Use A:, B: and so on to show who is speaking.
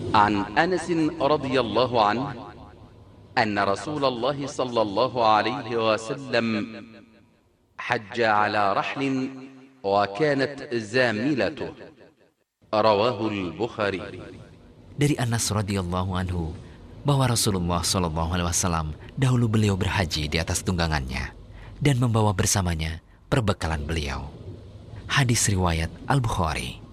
A: عن أنس رضي الله عنه أن رسول الله صلى الله عليه وسلم حج على رحل وكانت زاملته. رواه البخاري.
B: Dari Anas radhiyallahu anhu bahwa Rasulullah Shallallahu Alaihi Wasallam dahulu beliau berhaji di atas tunggangannya dan membawa bersamanya perbekalan beliau. Hadis riwayat Al-Bukhari.